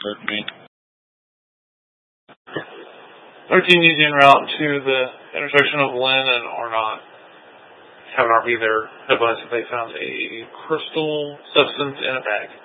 occurred to me. 13 used en route to the intersection of Lynn and Arnott. Have an RV there. Advised that they found a crystal substance in a bag.